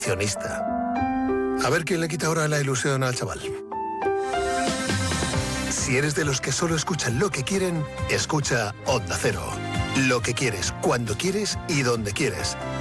accionista. A ver quién le quita ahora la ilusión al chaval. Si eres de los que solo escuchan lo que quieren, escucha Onda Cero. Lo que quieres, cuando quieres y donde quieres.